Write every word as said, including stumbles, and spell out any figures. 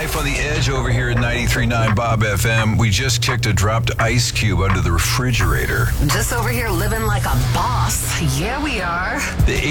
life on the edge over here at ninety-three point nine Bob F M. We just kicked a dropped ice cube under the refrigerator. Just over here living like a boss. Yeah, we are. The